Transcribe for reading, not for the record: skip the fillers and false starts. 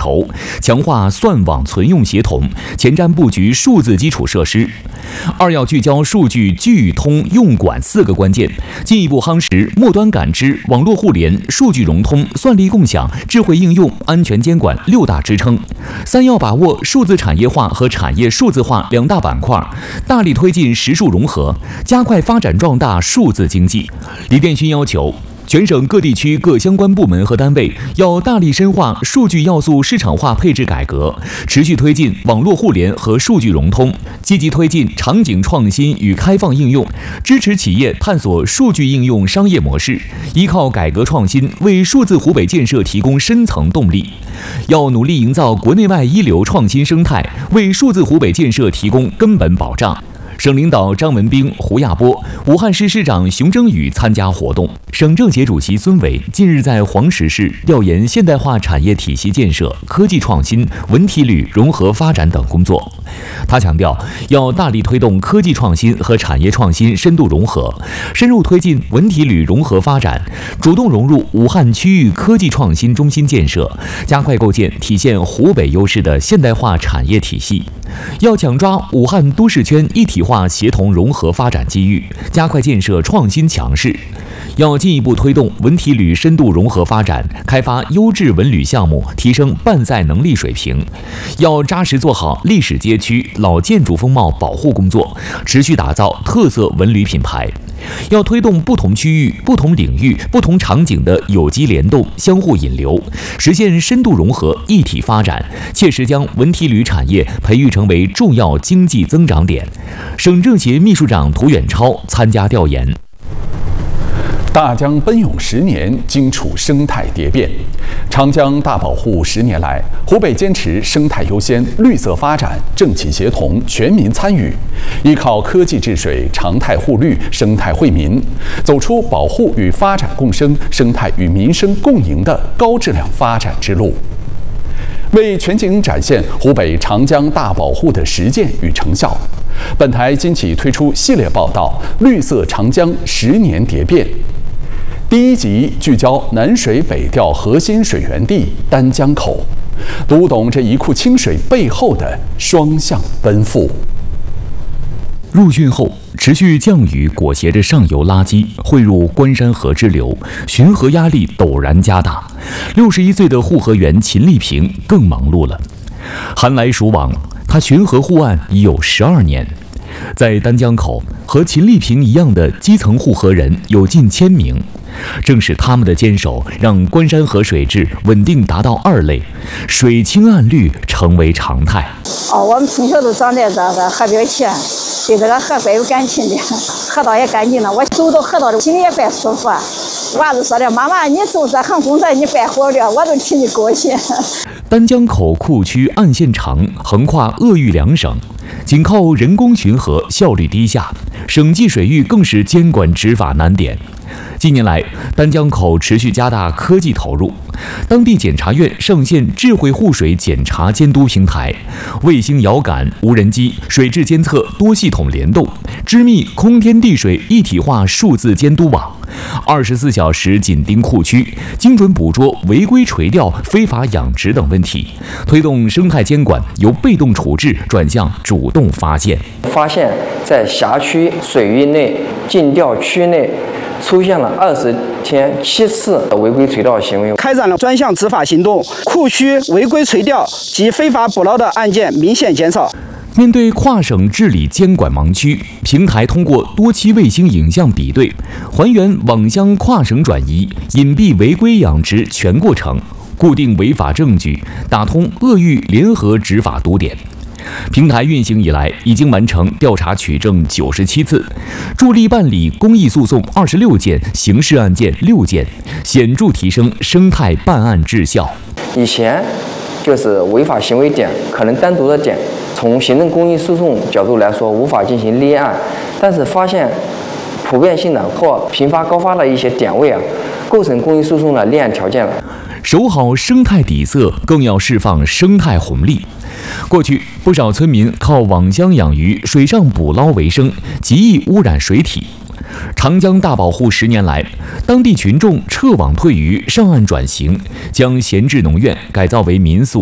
筹，强化算网存用协同，前瞻布局数字基础设施。二要聚焦数据聚通用管4个关键，进一步夯实末端感知、网络互联、数据融通、算力共享、智慧应用、安全监管6大支撑。三要把握数字产业化和产业数字化2大板块，大力推进实数融合，加快发展壮大数字经济。李殿勋要求，全省各地区各相关部门和单位要大力深化数据要素市场化配置改革，持续推进网络互联和数据融通，积极推进场景创新与开放应用，支持企业探索数据应用商业模式，依靠改革创新为数字湖北建设提供深层动力。要努力营造国内外一流创新生态，为数字湖北建设提供根本保障。省领导张文彬、胡亚波、武汉市市长熊征宇参加活动。省政协主席孙伟近日在黄石市调研现代化产业体系建设、科技创新、文体旅融合发展等工作。他强调，要大力推动科技创新和产业创新深度融合，深入推进文体旅融合发展，主动融入武汉区域科技创新中心建设，加快构建体现湖北优势的现代化产业体系。要抢抓武汉都市圈一体化协同融合发展机遇，加快建设创新强势。要进一步推动文体旅深度融合发展，开发优质文旅项目，提升办赛能力水平。要扎实做好历史街区、老建筑风貌保护工作，持续打造特色文旅品牌。要推动不同区域、不同领域、不同场景的有机联动、相互引流，实现深度融合、一体发展，切实将文体旅产业培育成为重要经济增长点。省政协秘书长涂远超参加调研。 大江奔涌10年，荆楚生态蝶变。长江大保护10年来，湖北坚持生态优先、绿色发展、政企协同、全民参与，依靠科技治水、常态护绿、生态惠民，走出保护与发展共生、生态与民生共赢的高质量发展之路。为全景展现湖北长江大保护的实践与成效，本台今起推出系列报道《绿色长江10年蝶变》。第1集聚焦南水北调核心水源地丹江口，读懂这一库清水背后的双向奔赴。 入汛后，持续降雨裹挟着上游垃圾汇入关山河支流，巡河压力陡然加大。61岁的护河员秦丽萍更忙碌了。寒来暑往，她巡河护岸已有12年。在丹江口，和秦丽萍一样的基层护河人有近1000名。正是他们的坚守，让关山河水质稳定达到2类，水清岸绿成为常态。 我们从小都长在这个河边前，对这个河怪有感情的，河道也干净了，我走到河道里心里也怪舒服。娃子说的，妈妈你走这横公园你怪好的，我都替你高兴。 丹江口库区岸线长，横跨鄂豫2省，仅靠人工巡河效率低下，省际水域更是监管执法难点。近年来，丹江口持续加大科技投入，当地检察院上线智慧护水检查监督平台，卫星遥感、无人机、水质监测多系统联动，织密空天地水一体化数字监督网，24小时紧盯库区，精准捕捉违规垂钓、非法养殖等问题，推动生态监管由被动处置转向主动发现。 发现在辖区水域内、禁钓区内出现了20天7次违规垂钓行为， 开展了专项执法行动，库区违规垂钓及非法捕捞的案件明显减少。 面对跨省治理监管盲区，平台通过多期卫星影像比对，还原网箱跨省转移、隐蔽违规养殖全过程，固定违法证据，打通鄂豫联合执法堵点。平台运行以来，已经完成调查取证97次，助力办理公益诉讼26件，刑事案件6件，显著提升生态办案质效。 以前就是违法行为点，可能单独的点，从行政公益诉讼角度来说无法进行立案，但是发现普遍性的或频发高发的一些点位构成公益诉讼的立案条件了。 守好生态底色，更要释放生态红利。过去，不少村民靠网箱养鱼、水上捕捞为生，极易污染水体。长江大保护10年来，当地群众撤网退渔、上岸转型，将闲置农院改造为民宿、